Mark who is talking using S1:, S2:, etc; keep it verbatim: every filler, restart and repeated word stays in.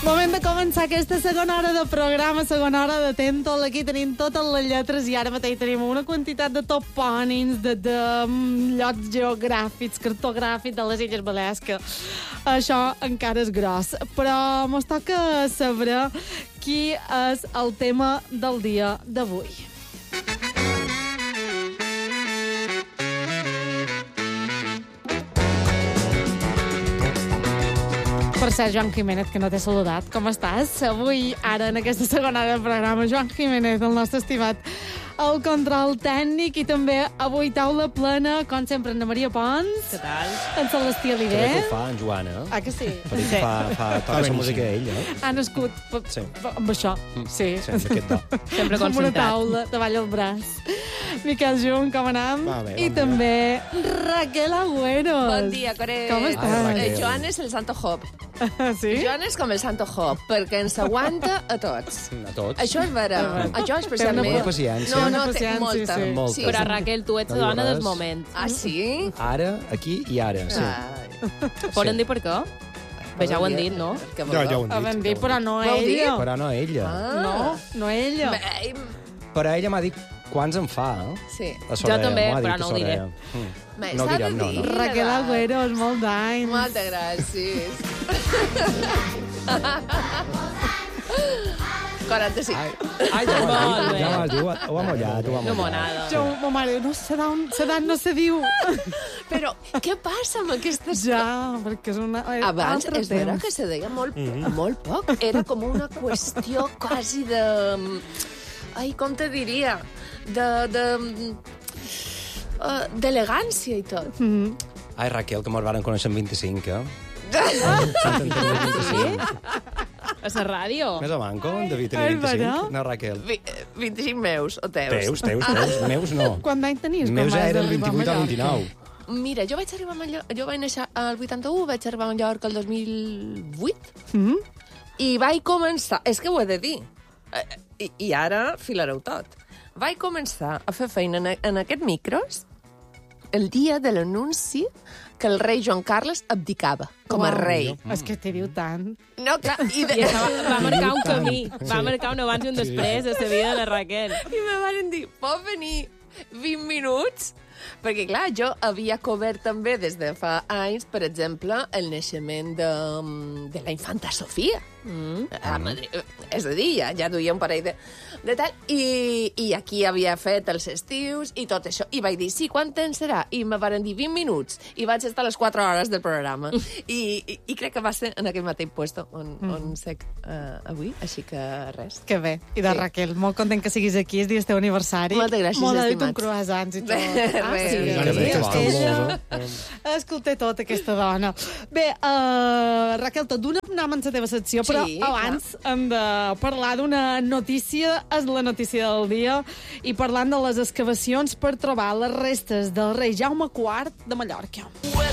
S1: Moment de començar aquesta segona hora de programa, segona hora de Tentol. Aquí tenim totes les lletres i ara mateix tenim una quantitat de topònims, de, de um, llocs geogràfics, cartogràfics de les Illes Balears, que això encara és gros. Però mos toca saber qui és el tema del dia d'avui. Per cert, Joan Jiménez, que no t'he saludat. Com estàs? Avui, ara, en aquesta segona hora del programa, Joan Jiménez, el nostre estimat, el control tècnic, i també avui taula plena, com sempre, Anna Maria Pons.
S2: Què tal?
S1: En Celestí Aliver.
S3: També que ho fa, en Joan, eh?
S1: Ah, que sí?
S3: Per dir que fa, fa, fa la música ell, eh?
S1: Ha nascut p-
S3: Sí.
S1: p- amb això. Sí.
S3: Sí, amb aquest do.
S2: Sempre
S1: Com una
S2: concentrat.
S1: taula, davall el braç. Miquel Jung, com anam?
S3: Va bé,
S1: I
S3: bon
S1: també Raquel Agüero.
S4: Bon dia, Coré.
S1: Com estàs?
S3: Ai, Raquel.
S4: Eh, Joan és el Santo Job.
S1: Sí?
S4: Joan és com el Santo Job, perquè ens aguanta a tots.
S3: A tots.
S4: Això és vera. A jo especialment.
S3: Té una paciència.
S4: No, no,
S1: Una
S4: té
S1: paciència,
S4: molta.
S1: sí.
S3: Molta.
S4: Sí.
S2: Però, Raquel, tu ets
S3: No
S2: la
S3: diu
S2: dona
S3: res.
S2: del moment.
S4: Ah, sí?
S3: Ara, aquí i ara, sí.
S4: Ai.
S2: Poden dir per què? Bé, ja ho han dit, no?
S4: Que
S3: Ja, ja ho
S1: Ho vam dir, però no
S4: Vol dir?
S1: ella.
S3: Però no ella.
S4: Ah.
S1: No, no ella.
S4: Bé,
S3: Però ella m'ha dit quants en fa, eh?
S4: sí.
S3: A Soraya,
S2: Jo també,
S3: m'ho ha dit
S2: però
S3: a
S2: no ho diré.
S3: Soraya. Mm.
S4: Bé,
S3: No ho
S4: s'ha
S3: direm,
S4: de
S3: no, no.
S4: dir
S1: Raquel
S4: l'edat.
S1: Agüero, és molt d'anys.
S4: Moltes gràcies. quaranta-cinc.
S3: Ai, ai, ja m'ho has
S2: Molt
S3: dit,
S2: bé.
S3: ja m'ho has dit, ho ha mullat, ho ha
S2: No
S3: mullat.
S2: monada.
S1: Jo, ma mare, no sé d'on, sé d'on no se diu.
S4: Però què passa amb aquestes...
S1: Ja, perquè és una... eh,
S4: Abans
S1: altre
S4: és vera
S1: temps.
S4: que se deia molt, molt poc. Era com una qüestió quasi de... Ai, com te diria? De... de uh, d'elegància i tot.
S1: Mm.
S3: Ai, Raquel, que mos varen conèixer en vint-i-cinc, eh?
S2: Sí? A la ràdio?
S3: Més o manco, en devia
S1: Ai,
S3: tenir vint-i-cinc.
S1: bueno.
S3: No, Raquel.
S4: Vi- vint-i-cinc meus, o teus?
S3: Teus, teus, teus. Meus no.
S1: Quant d'any tenies? quan
S3: Meus
S1: vas
S3: eren
S1: arribar a
S3: vint-i-vuit o
S1: Mallorca?
S3: vint-i-nou.
S4: Mira, jo vaig arribar a Mallorca, jo vaig néixer al vuitanta-u, vaig arribar a Mallorca el dos mil vuit,
S1: Mm?
S4: i vaig començar... És que ho he de dir. Eh, I, i ara filareu tot. Vaig començar a fer feina en, en aquest micros el dia de l'anunci que el rei Joan Carles abdicava com a
S1: Uau.
S4: rei.
S1: És que t'hi diu tant.
S4: No, clar, i, de...
S2: I estava, va marcar un camí. Va marcar un abans i un després de la vida de la Raquel.
S4: I me van dir, pot venir vint minuts? Perquè, clar, jo havia cobert també des de fa anys, per exemple, el naixement de, de la infanta Sofia. Mm. A Madrid. És a dir, ja, ja duia un parell de, de tal. I, I aquí havia fet els estius i tot això. I vaig dir, sí, quant temps serà? I me van dir vint minuts. I vaig estar a les quatre hores del programa. I, i, i crec que va ser en aquell mateix puesto on, mm. on sec uh, avui. Així que res.
S1: Que bé. I de
S4: Sí.
S1: Raquel, molt content que siguis aquí, és dia del teu aniversari.
S4: Moltes gràcies,
S1: Molt de
S4: estimats.
S1: un croissants i tot. Ah,
S4: Res.
S1: sí,
S4: Que
S1: sí,
S3: bé, que
S1: és que
S3: bo.
S1: ella... Escolta tot, aquesta dona. Bé, uh, Raquel, tot d'una anem en la teva secció, però
S4: Sí,
S1: abans hem de parlar d'una notícia, és la notícia del dia, i parlant de les excavacions per trobar les restes del rei Jaume quart de Mallorca.